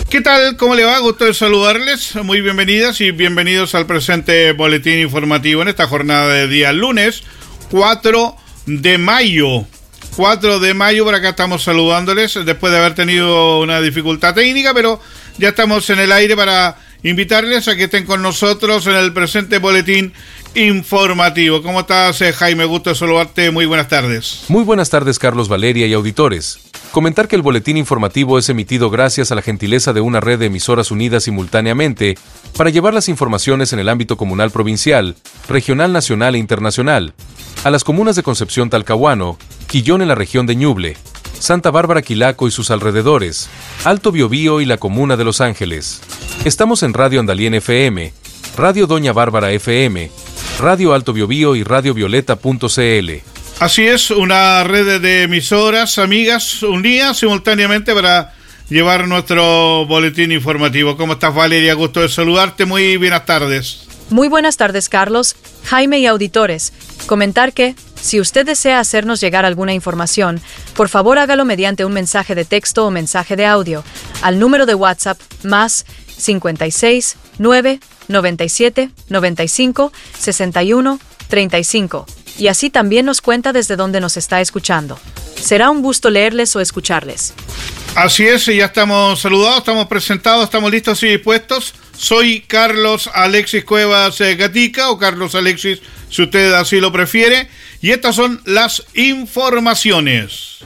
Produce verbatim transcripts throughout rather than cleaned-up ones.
¿Qué tal? ¿Cómo le va? Gusto de saludarles. Muy bienvenidas y bienvenidos al presente boletín informativo en esta jornada de día lunes cuatro de mayo. cuatro de mayo, por acá estamos saludándoles después de haber tenido una dificultad técnica, pero ya estamos en el aire para invitarles a que estén con nosotros en el presente boletín informativo. ¿Cómo estás, Jaime? Gusto de saludarte. Muy buenas tardes. Muy buenas tardes, Carlos, Valeria y auditores. Comentar que el boletín informativo es emitido gracias a la gentileza de una red de emisoras unidas simultáneamente para llevar las informaciones en el ámbito comunal provincial, regional, nacional e internacional, a las comunas de Concepción Talcahuano, Quillón en la región de Ñuble, Santa Bárbara Quilaco y sus alrededores, Alto Biobío y la comuna de Los Ángeles. Estamos en Radio Andalien F M, Radio Doña Bárbara F M, Radio Alto Biobío y Radio Violeta punto c l. Así es, una red de emisoras, amigas, unidas simultáneamente para llevar nuestro boletín informativo. ¿Cómo estás, Valeria? Gusto de saludarte. Muy buenas tardes. Muy buenas tardes, Carlos, Jaime y auditores. Comentar que, si usted desea hacernos llegar alguna información, por favor hágalo mediante un mensaje de texto o mensaje de audio al número de WhatsApp más cincuenta y seis, nueve, noventa y siete, noventa y cinco, sesenta y uno, treinta y cinco. Y así también nos cuenta desde dónde nos está escuchando. Será un gusto leerles o escucharles. Así es, ya estamos saludados, estamos presentados, estamos listos y dispuestos. Soy Carlos Alexis Cuevas eh, Gatica, o Carlos Alexis, si usted así lo prefiere. Y estas son las informaciones.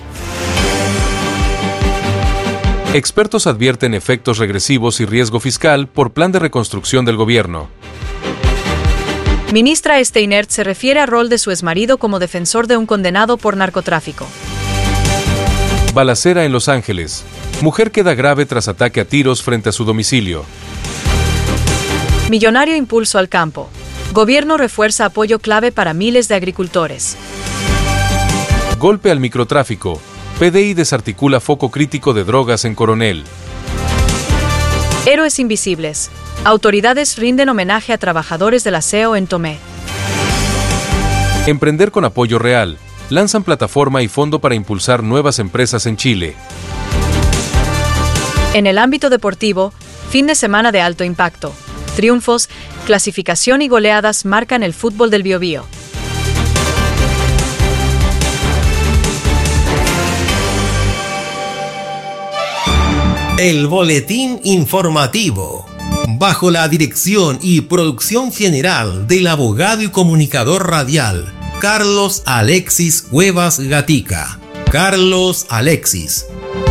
Expertos advierten efectos regresivos y riesgo fiscal por plan de reconstrucción del gobierno. Ministra Steinert se refiere al rol de su exmarido como defensor de un condenado por narcotráfico. Balacera en Los Ángeles. Mujer queda grave tras ataque a tiros frente a su domicilio. Millonario impulso al campo. Gobierno refuerza apoyo clave para miles de agricultores. Golpe al microtráfico. P D I desarticula foco crítico de drogas en Coronel. Héroes invisibles. Autoridades rinden homenaje a trabajadores del aseo en Tomé. Emprender con apoyo real. Lanzan plataforma y fondo para impulsar nuevas empresas en Chile. En el ámbito deportivo, fin de semana de alto impacto. Triunfos, clasificación y goleadas marcan el fútbol del Biobío. El boletín informativo. Bajo la dirección y producción general del abogado y comunicador radial Carlos Alexis Cuevas Gatica. Carlos Alexis.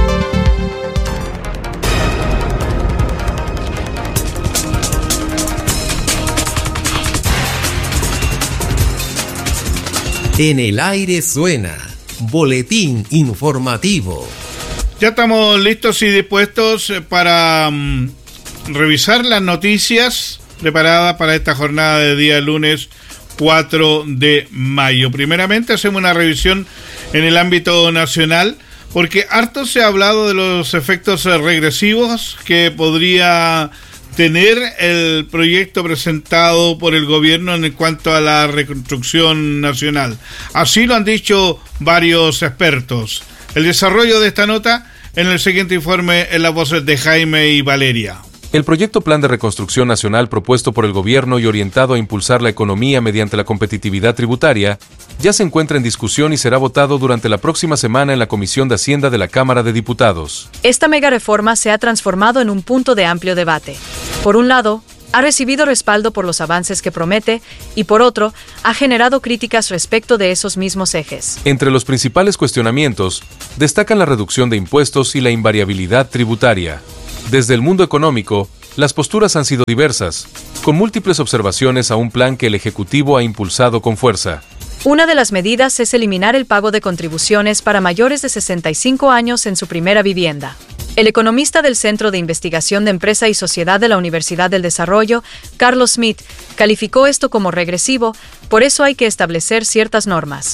En el aire suena boletín informativo. Ya estamos listos y dispuestos para um, revisar las noticias preparadas para esta jornada de día lunes cuatro de mayo. Primeramente hacemos una revisión en el ámbito nacional, porque harto se ha hablado de los efectos regresivos que podría tener el proyecto presentado por el gobierno en cuanto a la reconstrucción nacional. Así lo han dicho varios expertos. El desarrollo de esta nota en el siguiente informe en las voces de Jaime y Valeria. El proyecto Plan de Reconstrucción Nacional propuesto por el gobierno y orientado a impulsar la economía mediante la competitividad tributaria ya se encuentra en discusión y será votado durante la próxima semana en la Comisión de Hacienda de la Cámara de Diputados. Esta mega reforma se ha transformado en un punto de amplio debate. Por un lado, ha recibido respaldo por los avances que promete y por otro, ha generado críticas respecto de esos mismos ejes. Entre los principales cuestionamientos, destacan la reducción de impuestos y la invariabilidad tributaria. Desde el mundo económico, las posturas han sido diversas, con múltiples observaciones a un plan que el Ejecutivo ha impulsado con fuerza. Una de las medidas es eliminar el pago de contribuciones para mayores de sesenta y cinco años en su primera vivienda. El economista del Centro de Investigación de Empresa y Sociedad de la Universidad del Desarrollo, Carlos Smith, calificó esto como regresivo, por eso hay que establecer ciertas normas.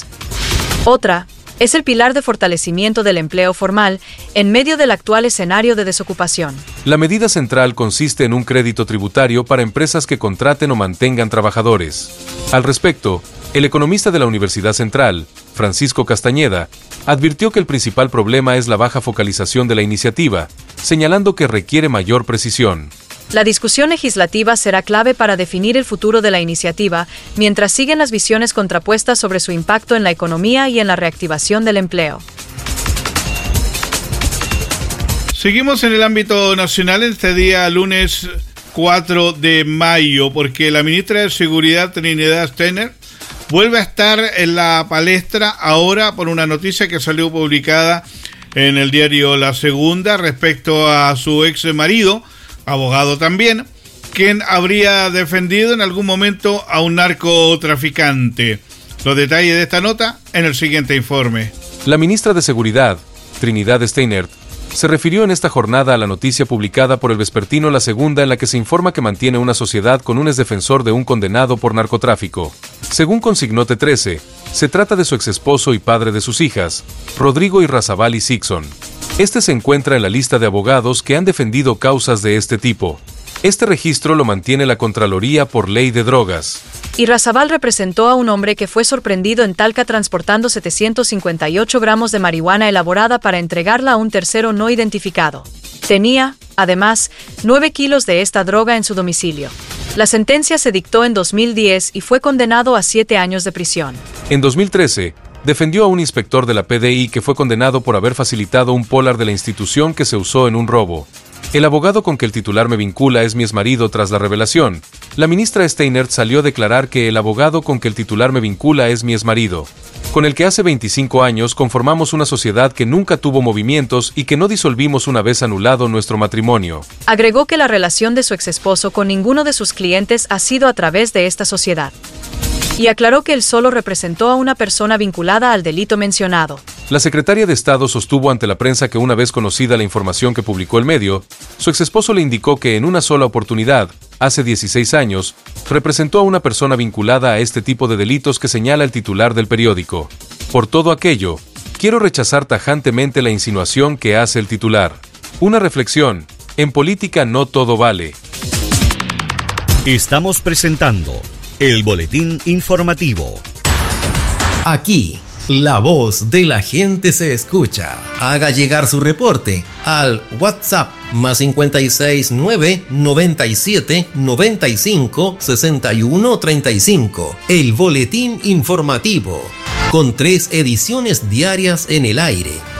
Otra es el pilar de fortalecimiento del empleo formal en medio del actual escenario de desocupación. La medida central consiste en un crédito tributario para empresas que contraten o mantengan trabajadores. Al respecto, el economista de la Universidad Central, Francisco Castañeda, advirtió que el principal problema es la baja focalización de la iniciativa, señalando que requiere mayor precisión. La discusión legislativa será clave para definir el futuro de la iniciativa, mientras siguen las visiones contrapuestas sobre su impacto en la economía y en la reactivación del empleo. Seguimos en el ámbito nacional este día lunes cuatro de mayo, porque la ministra de Seguridad, Trinidad Steiner, vuelve a estar en la palestra ahora por una noticia que salió publicada en el diario La Segunda respecto a su ex marido, abogado también, quien habría defendido en algún momento a un narcotraficante. Los detalles de esta nota en el siguiente informe. La ministra de Seguridad, Trinidad Steiner, se refirió en esta jornada a la noticia publicada por el vespertino La Segunda en la que se informa que mantiene una sociedad con un exdefensor de un condenado por narcotráfico. Según consignó T trece, se trata de su exesposo y padre de sus hijas, Rodrigo Irrazabal Sixon. Este se encuentra en la lista de abogados que han defendido causas de este tipo. Este registro lo mantiene la Contraloría por ley de drogas. Irrazabal representó a un hombre que fue sorprendido en Talca transportando setecientos cincuenta y ocho gramos de marihuana elaborada para entregarla a un tercero no identificado. Tenía, además, nueve kilos de esta droga en su domicilio. La sentencia se dictó en dos mil diez y fue condenado a siete años de prisión. En dos mil trece, defendió a un inspector de la P D I que fue condenado por haber facilitado un polar de la institución que se usó en un robo. El abogado con que el titular me vincula es mi exmarido. Tras la revelación, la ministra Steiner salió a declarar que el abogado con que el titular me vincula es mi exmarido, con el que hace veinticinco años conformamos una sociedad que nunca tuvo movimientos y que no disolvimos una vez anulado nuestro matrimonio. Agregó que la relación de su exesposo con ninguno de sus clientes ha sido a través de esta sociedad. Y aclaró que él solo representó a una persona vinculada al delito mencionado. La secretaria de Estado sostuvo ante la prensa que una vez conocida la información que publicó el medio, su exesposo le indicó que en una sola oportunidad, hace dieciséis años, representó a una persona vinculada a este tipo de delitos que señala el titular del periódico. Por todo aquello, quiero rechazar tajantemente la insinuación que hace el titular. Una reflexión: en política no todo vale. Estamos presentando el boletín informativo. Aquí, la voz de la gente se escucha. Haga llegar su reporte al WhatsApp más cincuenta y seis nueve noventa y siete noventa y cinco sesenta y uno treinta y cinco. El boletín informativo, con tres ediciones diarias en el aire.